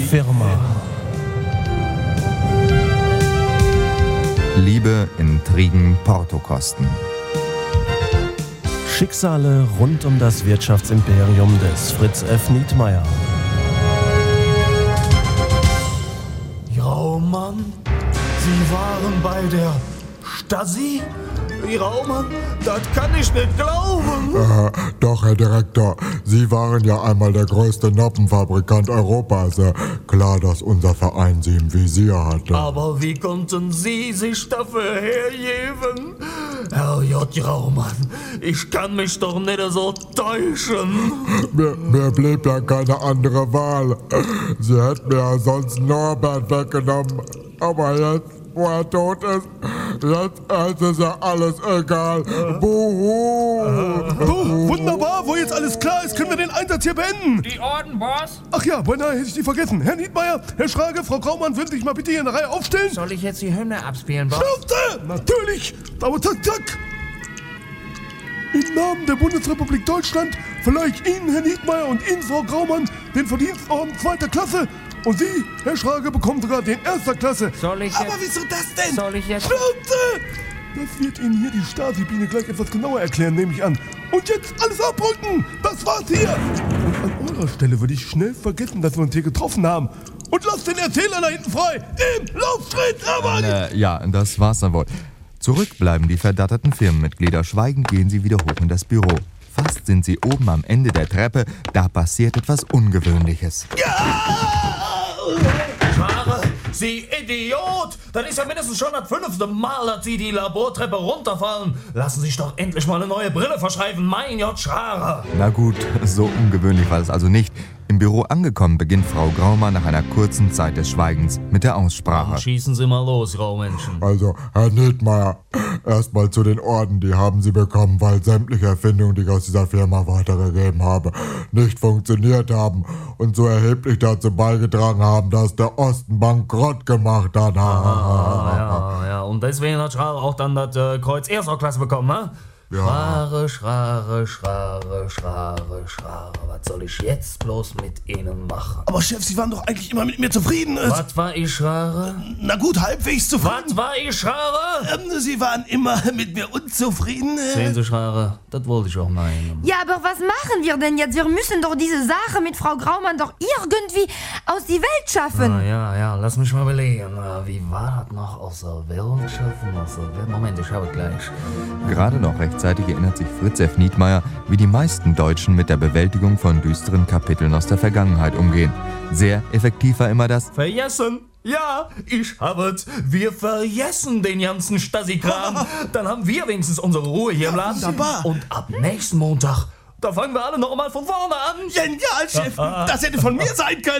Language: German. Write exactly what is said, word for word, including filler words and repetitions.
Firma. Liebe, Intrigen, Portokosten. Schicksale rund um das Wirtschaftsimperium des Fritz F. Nietmeyer. Graumann, Sie waren bei der Stasi? Graumann, das kann ich nicht glauben. Äh, doch, Herr Direktor, Sie waren ja einmal der größte Noppenfabrikant Europas. Äh, klar, dass unser Verein Sie im Visier hatte. Aber wie konnten Sie sich dafür hergeben? Herr J. Graumann, ich kann mich doch nicht so täuschen. Mir, mir blieb ja keine andere Wahl. Sie hätten mir ja sonst Norbert weggenommen. Aber jetzt, wo er tot ist, jetzt ist ja alles egal. Buhu. So, wunderbar, wo jetzt alles klar ist, können wir den Einsatz hier beenden. Die Orden, Boss. Ach ja, beinahe hätte ich die vergessen. Herr Nietmeyer, Herr Schrage, Frau Graumann, würden Sie sich mal bitte hier in der Reihe aufstellen? Soll ich jetzt die Hymne abspielen, Boss? Schnauze! Natürlich! Aber zack, zack! Im Namen der Bundesrepublik Deutschland verleihe ich Ihnen, Herr Nietmeyer, und Ihnen, Frau Graumann, den Verdienstorden zweiter Klasse. Und Sie, Herr Schrage, bekommen sogar den erster Klasse. Soll ich Aber jetzt... wieso das denn? Soll ich jetzt... Schnauze! Das wird Ihnen hier die Stasi-Biene gleich etwas genauer erklären, nehme ich an. Und jetzt alles abrücken! Das war's hier! Und an eurer Stelle würde ich schnell vergessen, dass wir uns hier getroffen haben. Und lasst den Erzähler da hinten frei! Im Laufschritt, aber... Äh, ja, das war's dann wohl. Zurück bleiben die verdatterten Firmenmitglieder. Schweigend gehen sie wieder hoch in das Büro. Fast sind sie oben am Ende der Treppe. Da passiert etwas Ungewöhnliches. Schrage, Sie Idiot! Das ist ja mindestens schon das fünfte Mal, dass Sie die Labortreppe runterfallen. Lassen Sie sich doch endlich mal eine neue Brille verschreiben, mein J. Schrage. Na gut, so ungewöhnlich war es also nicht. Im Büro angekommen beginnt Frau Graumann nach einer kurzen Zeit des Schweigens mit der Aussprache. Schießen Sie mal los, Graumenschen. Also, Herr Nietmeyer, erstmal zu den Orden, die haben Sie bekommen, weil sämtliche Erfindungen, die ich aus dieser Firma weitergegeben habe, nicht funktioniert haben und so erheblich dazu beigetragen haben, dass der Osten bankrott gemacht hat. Ah, ja, ja, und deswegen hat Schrage auch dann das äh, Kreuz erster Klasse bekommen, ne? Ja. Schrage, Schrage, Schrage, Schrage, Schrage. Was soll ich jetzt bloß mit Ihnen machen? Aber Chef, Sie waren doch eigentlich immer mit mir zufrieden. Äh, Was war ich, Schrage? Na gut, halbwegs zufrieden. Was war ich, Schrage? Ähm, Sie waren immer mit mir unzufrieden. Äh. Sehen Sie, Schrage, das wollte ich auch meinen. Ja, aber was machen wir denn jetzt? Wir müssen doch diese Sache mit Frau Graumann doch irgendwie aus die Welt schaffen. Ah, ja, ja, lass mich mal überlegen. Wie war das noch aus der Welt schaffen? Aus der Welt? Moment, ich habe gleich. Gerade noch rechtzeitig erinnert sich Fritz F. Nietmeyer, wie die meisten Deutschen mit der Bewältigung von düsteren Kapiteln aus der Vergangenheit umgehen. Sehr effektiv war immer das Vergessen? Ja, ich hab's. Wir vergessen den ganzen Stasi-Kram. Dann haben wir wenigstens unsere Ruhe hier im Laden. wunderbar. Und ab nächsten Montag, da fangen wir alle noch mal von vorne an. Genial, Chef. Das hätte von mir sein können.